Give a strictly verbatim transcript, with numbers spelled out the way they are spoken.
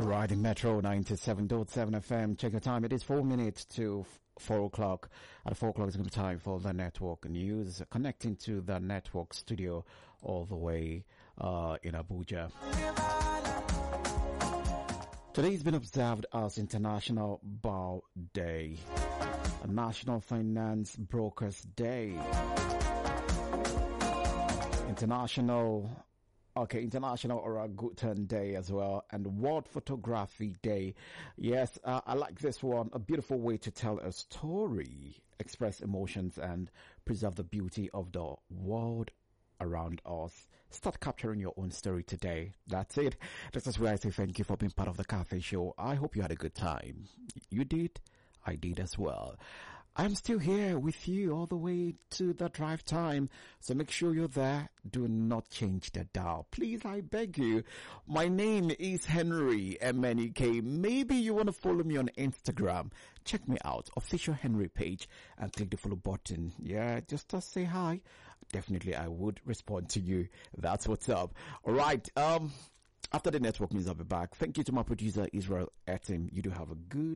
Right in Metro ninety-seven point seven F M. Check your time. It is four minutes to f- four o'clock. At four o'clock, it's going to be time for the network news. Connecting to the network studio all the way uh, in Abuja. Today has been observed as International Bow Day, a National Finance Brokers Day, International Okay, International Orangutan Day as well, and World Photography Day. Yes, uh, I like this one. A beautiful way to tell a story, express emotions, and preserve the beauty of the world around us. Start capturing your own story today. That's it. This is where I say thank you for being part of the Cafe Show. I hope you had a good time. You did? I did as well. I'm still here with you all the way to the drive time. So make sure you're there. Do not change the dial. Please, I beg you. My name is Henry M N E K. Maybe you want to follow me on Instagram. Check me out. Official Henry page and click the follow button. Yeah, just to say hi. Definitely I would respond to you. That's what's up. All right. Um, after the network news, I'll be back. Thank you to my producer, Israel Etim. You do have a good